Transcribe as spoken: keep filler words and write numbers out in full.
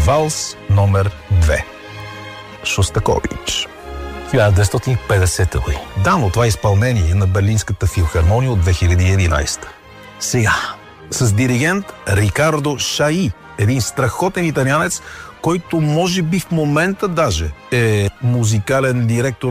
Валс номер две. Шостакович. хиляда деветстотин и петдесета година. Да, но това е изпълнение на Берлинската филхармония от две хиляди и единадесета. Сега, с диригент Рикардо Шаи, един страхотен италианец, който може би в момента даже е музикален директор